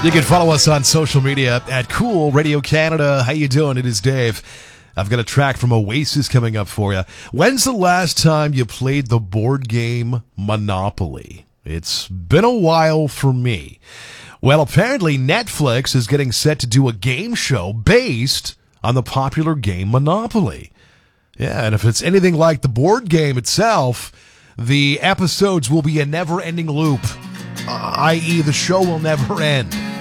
You can follow us on social media at Cool Radio Canada. How you doing? It is Dave. I've got a track from Oasis coming up for you. When's the last time you played the board game Monopoly? It's been a while for me. Well, apparently Netflix is getting set to do a game show based on the popular game Monopoly. Yeah, and if it's anything like the board game itself, the episodes will be a never-ending loop, i.e. the show will never end.